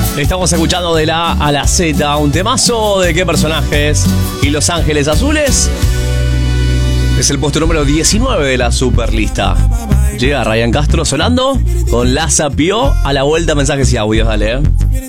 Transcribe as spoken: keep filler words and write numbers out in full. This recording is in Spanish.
Estamos escuchando de la A a la Z, un temazo de qué personajes. Y Los Ángeles Azules es el puesto número diecinueve de la Superlista. Llega Ryan Castro sonando con La Sapio. A la vuelta, mensajes y audios, dale, eh.